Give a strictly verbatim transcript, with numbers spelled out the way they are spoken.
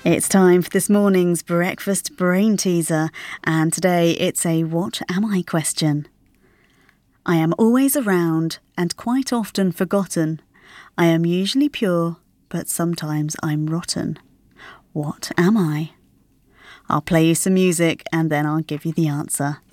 It's time for this morning's breakfast brain teaser, and today it's a what am I question. I am always around and quite often forgotten. I am usually pure, but sometimes I'm rotten. What am I? I'll play you some music and then I'll give you the answer.